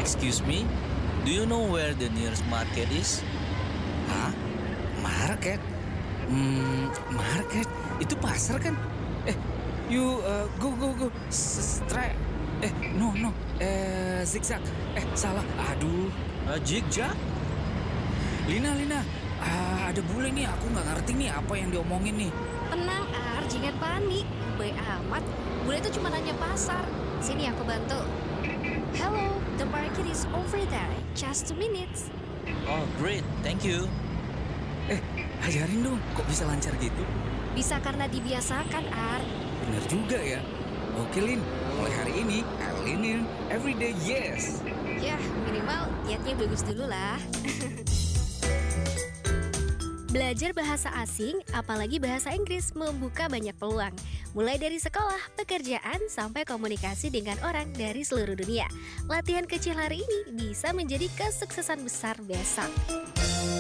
Excuse me, do you know where the nearest market is? Hah? Market? Market? Itu pasar kan? Eh, go. Strike. No. Zigzag. Salah. Aduh. Jigja? Lina. Ada bule nih, aku nggak ngerti nih apa yang diomongin nih. Tenang, Ar, jangan panik. Baik amat, bule itu cuma nanya pasar. Sini aku bantu. Hello, the market is over there. Just 2 minutes. Oh, great, thank you. Ajarin dong, kok bisa lancar gitu? Bisa karena dibiasakan, Ar. Bener juga ya. Oke, Lin. Mulai hari ini, I'll lean in every day, yes. Ya, minimal niatnya bagus dulu lah. Belajar bahasa asing, apalagi bahasa Inggris, membuka banyak peluang. Mulai dari sekolah, pekerjaan, sampai komunikasi dengan orang dari seluruh dunia. Latihan kecil hari ini bisa menjadi kesuksesan besar besok.